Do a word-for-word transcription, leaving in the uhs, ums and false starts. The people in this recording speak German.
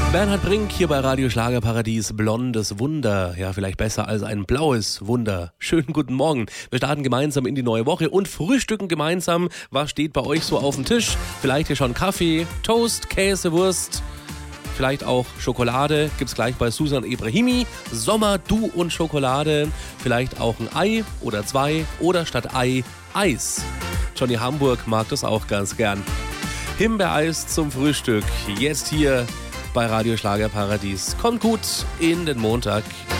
Bernhard Brink hier bei Radio Schlagerparadies, blondes Wunder, ja vielleicht besser als ein blaues Wunder. Schönen guten Morgen, wir starten gemeinsam in die neue Woche und frühstücken gemeinsam. Was steht bei euch so auf dem Tisch? Vielleicht hier schon Kaffee, Toast, Käse, Wurst, vielleicht auch Schokolade, gibt's gleich bei Susan Ebrahimi. Sommer, Du und Schokolade, vielleicht auch ein Ei oder zwei oder statt Ei, Eis. Johnny Hamburg mag das auch ganz gern. Himbeereis zum Frühstück, jetzt hier bei Radio Schlagerparadies. Kommt gut in den Montag.